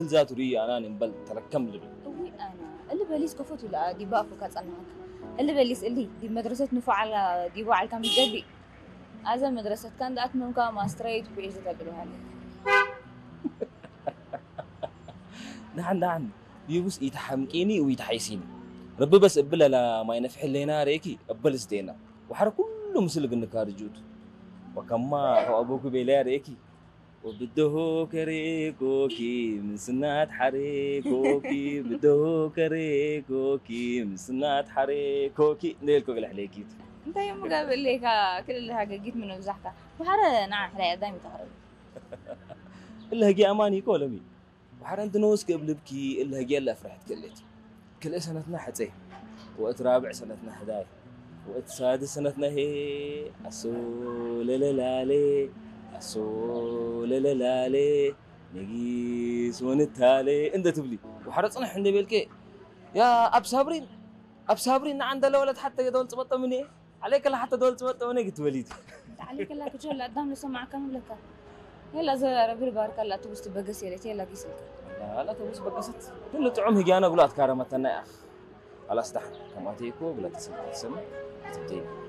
زاتوري أنا نبل تركم لبل. أوي أنا اللي بليس كفوت ولا دي بقى فكات أنا اللي بليس اللي دي مدرسة نفع دي وعلى كم جدي هذا مدرسة كان دات من كام ماستريت بإيش تقولوا هذا نعم بيبص يتحمكيني ويتحيسيني ربي بس قبل لا ما ينفح لنا ريكي قبل استينا وحر كله مثل النكار جود وكما هو أبوك بيلا ريكي وبده كريكوكي من سنات حريكوكي بده كريكوكي من سنات حريكوكي نيلكو بالحليكيت أنت يوم قابل لي كل اللي جيت منه زحكة وحر نعم حلا دايما تهرب إلا هجي أماني كولمي وحر أنت نوسك قبل بكي إلا هجي إلا فرحت كلتي كل سنتنا حتى وقت رابع سنتنا حداي وقت سادس سنتنا هي أسو للالي أسو للالي نجيس ونتالي أنت تبلي وحرصنا حنا بالكي يا أب صابرين عند الولد حتى يدول تبطل مني عليك لا حتى دول تبطل مني قلت وليد عليك لا كجول قدام لسه مع كم لك يلا زي ربي بارك الله تبص تبقى يا يلا قيسك لا تبص بقست كل طعم هجي أنا قلت كارمتنا يا أخ خلاص دحين كما تيكو بلا تسمع تبتي